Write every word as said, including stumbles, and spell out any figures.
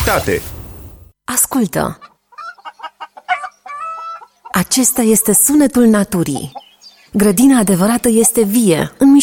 securitate. Ascultă! Acesta este sunetul naturii. Grădina adevărată este vie, în mișcare.